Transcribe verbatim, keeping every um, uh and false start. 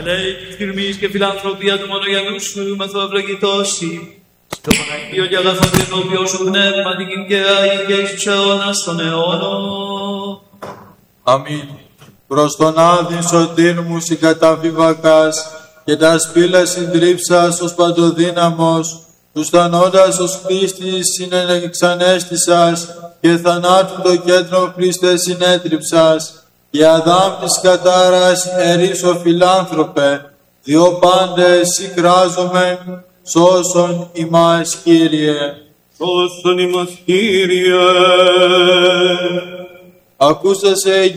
Καλέ της τιμής και φιλανθρωπία του μονογενού σου μεθοευλογητώσει. Στο Παναγίο και αγαθό και το οποίο σου πνεύμα την και Άγιοι και εις τους αιώνας των αιώνων. Αμήν. Προς τον Άδην σωτήρ μου συγκαταβίβακας και τα σπήλα συντρίψας ως παντοδύναμος, τους θανόντας ως Χρήστης συνεξανέστησας και θανάτου το κέντρο Χριστέ συνέτριψας, και Αδάμ της κατάρας ερήσο φιλάνθρωπε, διό πάντες συγκράζομεν, σώσον ημάς Κύριε. Σώσον ημάς Κύριε. Ακούσασε